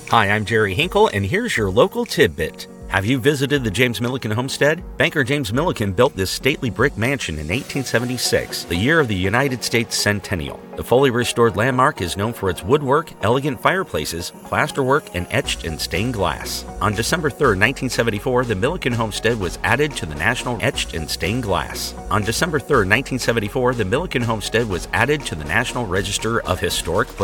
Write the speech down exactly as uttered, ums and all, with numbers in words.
Hi, I'm Jerry Hinkle, and here's your local tidbit. Have you visited the James Milliken homestead? Banker James Milliken built this stately brick mansion in eighteen seventy-six, the year of the United States centennial. The fully restored landmark is known for its woodwork, elegant fireplaces, plasterwork, and etched and stained glass. On December third, nineteen seventy-four, the Milliken homestead was added to the National Etched and Stained Glass. On December third, nineteen seventy-four, the Milliken homestead was added to the National Register of Historic Places.